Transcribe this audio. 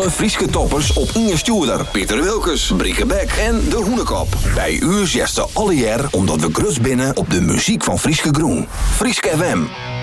alle Frieske toppers op Inge Stoerder, Pieter Wilkes, Brieke Beck en De Hoenekop. Bij u zesde alle jaar omdat we grutst binnen op de muziek van Frieske Groen. Frieske FM.